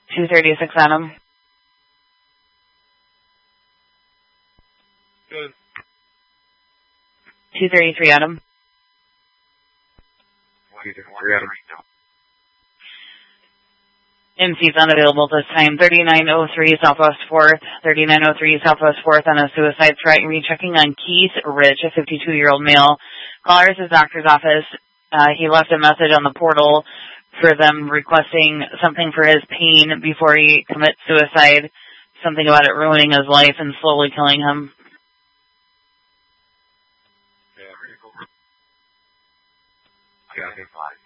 236 Adam. Good. 233 Adam. 233 Adam. MC's unavailable this time. 3903 Southwest 4th. 3903 Southwest 4th on a suicide threat. Rechecking on Keith Rich, a 52-year-old male. Caller is his doctor's office. He left a message on the portal for them requesting something for his pain before he commits suicide. Something about it ruining his life and slowly killing him. Yeah, 5.